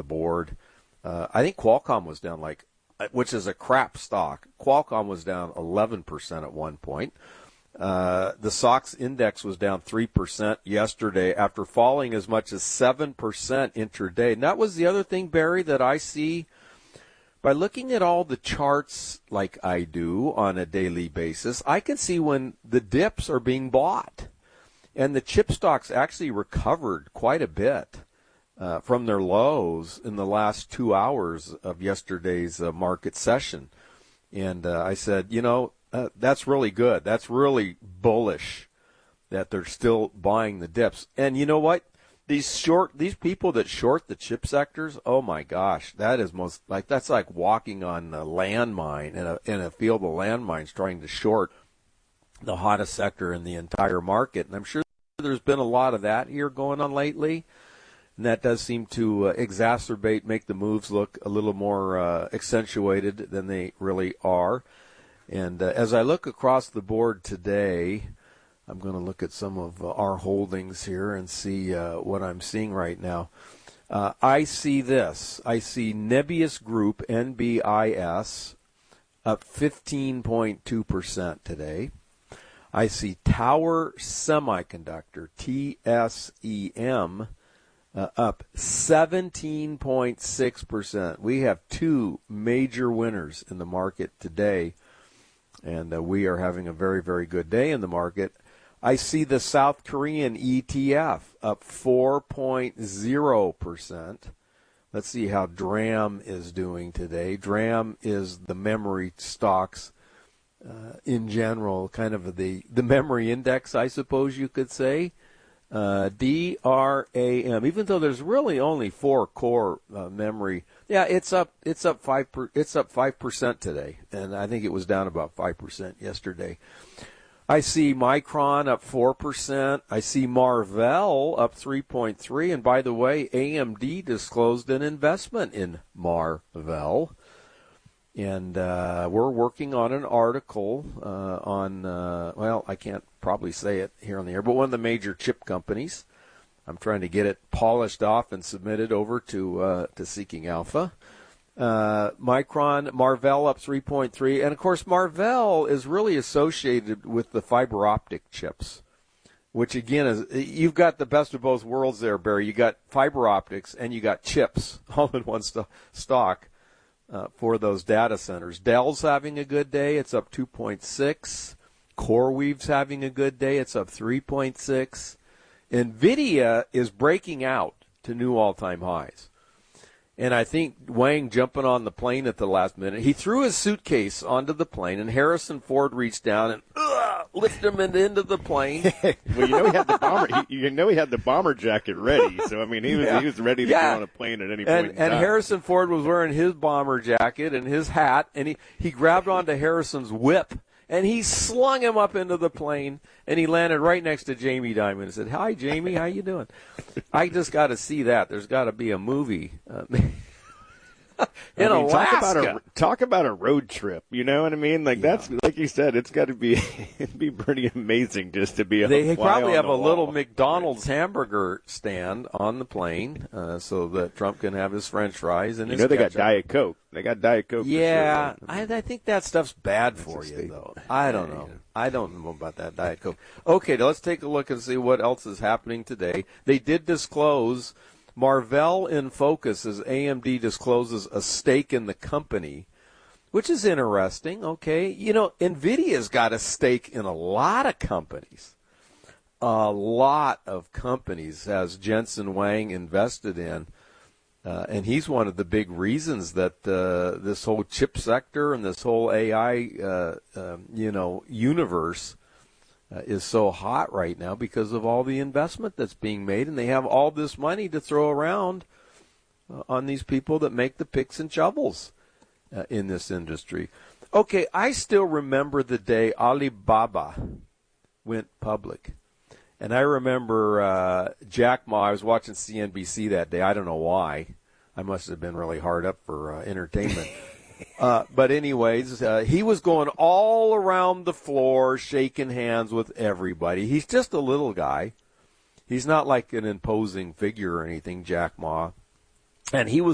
the board. I think Qualcomm was down which is a crap stock. Qualcomm was down 11% at one point. The SOX index was down 3% yesterday after falling as much as 7% intraday. And that was the other thing, Barry, that I see by looking at all the charts like I do on a daily basis. I can see when the dips are being bought. And the chip stocks actually recovered quite a bit from their lows in the last 2 hours of yesterday's market session. And I said, that's really good. That's really bullish that they're still buying the dips. And you know what? These people that short the chip sectors, oh my gosh, that's like walking on a landmine in a field of landmines trying to short the hottest sector in the entire market. And I'm sure there's been a lot of that here going on lately. And that does seem to make the moves look a little more accentuated than they really are. And as I look across the board today, I'm going to look at some of our holdings here and see what I'm seeing right now. I see this. I see Nebius Group, NBIS, up 15.2% today. I see Tower Semiconductor, TSEM, up 17.6%. We have two major winners in the market today, and we are having a very, very good day in the market. I see the South Korean ETF up 4.0%. Let's see how DRAM is doing today. DRAM is the memory stocks in general, kind of the memory index, I suppose you could say. DRAM, even though there's really only 4 core memory. Yeah, it's up 5% today, and I think it was down about 5% yesterday. I see Micron up 4%. I see Marvell up 3.3%. And by the way, AMD disclosed an investment in Marvell. And we're working on an article I can't probably say it here on the air, but one of the major chip companies. I'm trying to get it polished off and submitted over to Seeking Alpha. Marvell up 3.3%. And, of course, Marvell is really associated with the fiber optic chips, which, again, you've got the best of both worlds there, Barry. You got fiber optics and you got chips all in one stock for those data centers. Dell's having a good day. It's up 2.6%. CoreWeave's having a good day. It's up 3.6%. NVIDIA is breaking out to new all-time highs. And I think Wang jumping on the plane at the last minute, he threw his suitcase onto the plane, and Harrison Ford reached down and lifted him into the plane. Well, he had the bomber. He had the bomber jacket ready. So I mean, he was ready to go on a plane at any point. And Harrison Ford was wearing his bomber jacket and his hat, and he grabbed onto Harrison's whip. And he slung him up into the plane, and he landed right next to Jamie Dimon and said, "Hi, Jamie, how you doing?" I just got to see that. There's got to be a movie in Alaska. Talk about a road trip. You know what I mean? That's like you said. It's got to be it'd be pretty amazing just to be. They probably have a little McDonald's hamburger stand on the plane, so that Trump can have his French fries and his they ketchup. got Diet Coke. They got Diet Coke. Yeah, for sure. I think that stuff's bad for you, though. I don't know. I don't know about that Diet Coke. Okay, let's take a look and see what else is happening today. They did disclose Marvell in focus as AMD discloses a stake in the company, which is interesting. Okay, NVIDIA's got a stake in a lot of companies. A lot of companies has Jensen Huang invested in. And he's one of the big reasons that this whole chip sector and this whole AI, universe is so hot right now because of all the investment that's being made, and they have all this money to throw around on these people that make the picks and shovels in this industry. Okay, I still remember the day Alibaba went public. And I remember Jack Ma. I was watching CNBC that day. I don't know why. I must have been really hard up for entertainment. But anyways, he was going all around the floor, shaking hands with everybody. He's just a little guy. He's not like an imposing figure or anything, Jack Ma. And he was